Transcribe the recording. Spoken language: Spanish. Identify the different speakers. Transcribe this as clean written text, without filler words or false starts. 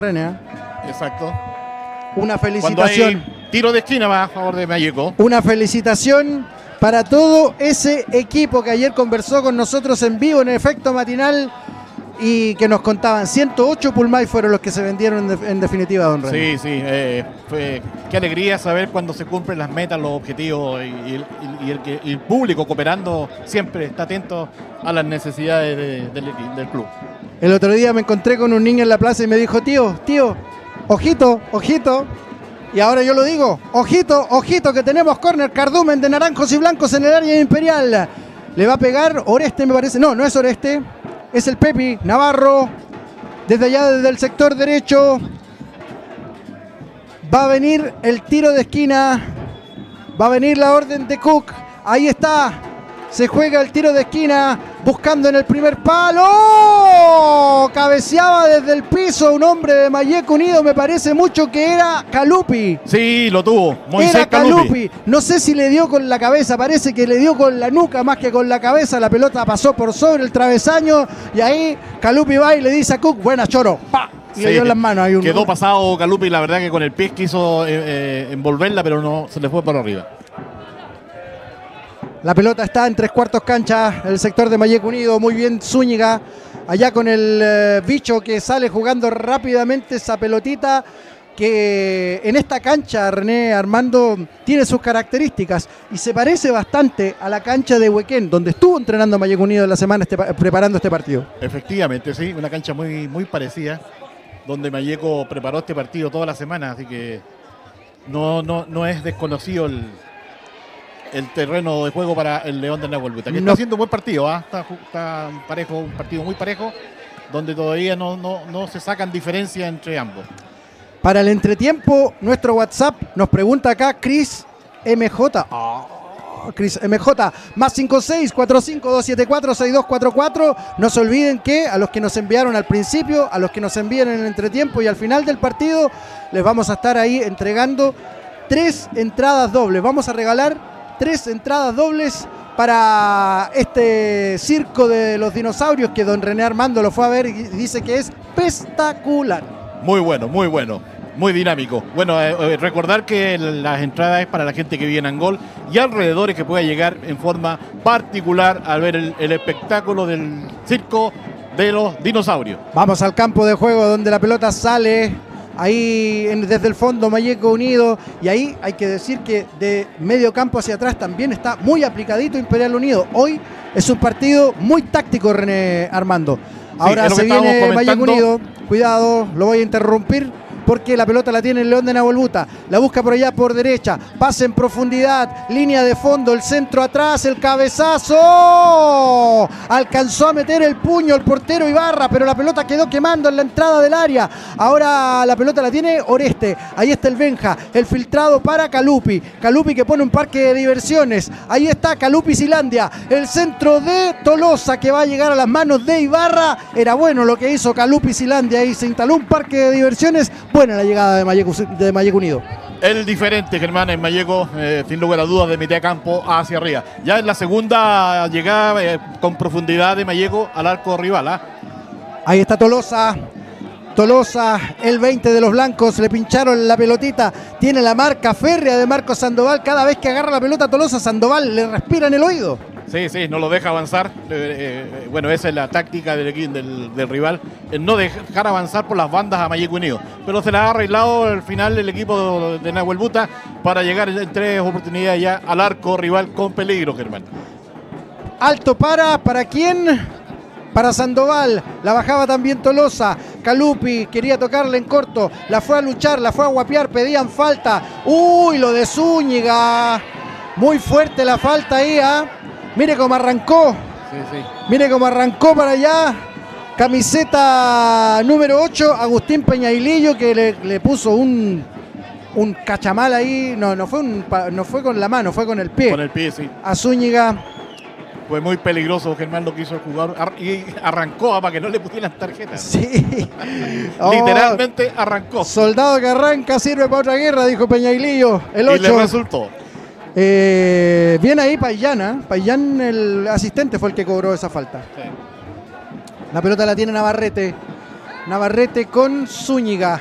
Speaker 1: René.
Speaker 2: Exacto.
Speaker 1: Una felicitación.
Speaker 2: Cuando hay tiro de esquina va a favor de Malleco.
Speaker 1: Una felicitación para todo ese equipo que ayer conversó con nosotros en vivo en Efecto Matinal y que nos contaban 108 Pulmay fueron los que se vendieron en definitiva, don René.
Speaker 2: Sí, qué alegría saber cuando se cumplen las metas, los objetivos y el público cooperando siempre está atento a las necesidades del club.
Speaker 1: El otro día me encontré con un niño en la plaza y me dijo, tío, ojito, ojito. Y ahora yo lo digo, ojito, ojito, que tenemos córner, cardumen de naranjos y blancos en el área imperial. Le va a pegar Oreste, me parece. No, no es Oreste, es el Pepi Navarro. Desde allá, desde el sector derecho, va a venir el tiro de esquina. Va a venir la orden de Cook. Ahí está. Se juega el tiro de esquina, buscando en el primer palo. ¡Oh! Cabeceaba desde el piso un hombre de Malleco Unido, me parece mucho que era Calupi.
Speaker 2: Sí, lo tuvo, Moisés
Speaker 1: era
Speaker 2: Calupi.
Speaker 1: No sé si le dio con la cabeza, parece que le dio con la nuca más que con la cabeza. La pelota pasó por sobre el travesaño y ahí Calupi va y le dice a Cook, buena Choro, ¡pa! Y le dio en las manos.
Speaker 2: Quedó pasado Calupi, la verdad que con el pie quiso envolverla, pero no se le fue por arriba.
Speaker 1: La pelota está en 3/4 cancha, el sector de Malleco Unido. Muy bien Zúñiga, allá con el bicho que sale jugando rápidamente esa pelotita que en esta cancha, René Armando, tiene sus características y se parece bastante a la cancha de Huequén, donde estuvo entrenando Malleco Unido en la semana preparando este partido.
Speaker 2: Efectivamente, sí, una cancha muy, muy parecida, donde Malleco preparó este partido toda la semana, así que no es desconocido el terreno de juego para el León de Nahuelbuta, que está haciendo un buen partido, está parejo, un partido muy parejo, donde todavía no se sacan diferencias entre ambos.
Speaker 1: Para el entretiempo, nuestro WhatsApp nos pregunta acá Cris MJ. Cris MJ, más 5645-274-6244. No se olviden que a los que nos enviaron al principio, a los que nos envían en el entretiempo y al final del partido, les vamos a estar ahí entregando 3 entradas dobles. Vamos a regalar 3 entradas dobles para este circo de los dinosaurios que don René Armando lo fue a ver y dice que es espectacular.
Speaker 2: Muy bueno, muy dinámico. Bueno, recordar que las entradas es para la gente que vive en Angol y alrededores que pueda llegar en forma particular al ver el espectáculo del circo de los dinosaurios.
Speaker 1: Vamos al campo de juego donde la pelota sale. Ahí desde el fondo Malleco Unido, y ahí hay que decir que de medio campo hacia atrás también está muy aplicadito Imperial Unido. Hoy es un partido muy táctico, René Armando. Ahora se viene Malleco Unido, cuidado, lo voy a interrumpir porque la pelota la tiene el León de Nahuelbuta, la busca por allá por derecha, pase en profundidad, línea de fondo, el centro atrás, el cabezazo, alcanzó a meter el puño el portero Ibarra, pero la pelota quedó quemando en la entrada del área. Ahora la pelota la tiene Oreste, ahí está el Benja, el filtrado para Calupi que pone un parque de diversiones, ahí está Calupi Silandia, el centro de Tolosa que va a llegar a las manos de Ibarra. Era bueno lo que hizo Calupi Silandia, ahí se instaló un parque de diversiones. Buena la llegada de Malleco Unido.
Speaker 2: El diferente, Germán, en Malleco, sin lugar a dudas, de mitad de campo hacia arriba. Ya en la segunda llegada con profundidad de Malleco al arco rival.
Speaker 1: Ahí está Tolosa, el 20 de los blancos, le pincharon la pelotita. Tiene la marca férrea de Marco Sandoval. Cada vez que agarra la pelota Tolosa, Sandoval le respira en el oído.
Speaker 2: Sí, no lo deja avanzar. Bueno, esa es la táctica del rival, no dejar avanzar por las bandas a Malleco Unido. Pero se la ha arreglado al final el equipo de Nahuelbuta para llegar en 3 oportunidades ya al arco rival con peligro, Germán.
Speaker 1: Alto ¿para quién? Para Sandoval, la bajaba también Tolosa. Calupi quería tocarle en corto, la fue a luchar, la fue a guapear, pedían falta. Uy, lo de Zúñiga, muy fuerte la falta ahí, Mire cómo arrancó. Sí. Mire cómo arrancó para allá. Camiseta número 8, Agustín Peñailillo, que le puso un cachamal ahí. No fue con la mano, fue con el pie.
Speaker 2: Con el pie, sí.
Speaker 1: A Zúñiga.
Speaker 2: Fue muy peligroso, Germán lo quiso jugar y arrancó para que no le pusieran tarjetas.
Speaker 1: Sí.
Speaker 2: Literalmente arrancó.
Speaker 1: Soldado que arranca sirve para otra guerra, dijo Peñailillo. El 8.
Speaker 2: Y le resultó.
Speaker 1: Viene ahí Payán, Payán el asistente fue el que cobró esa falta.
Speaker 2: Sí.
Speaker 1: La pelota la tiene Navarrete. Navarrete con Zúñiga.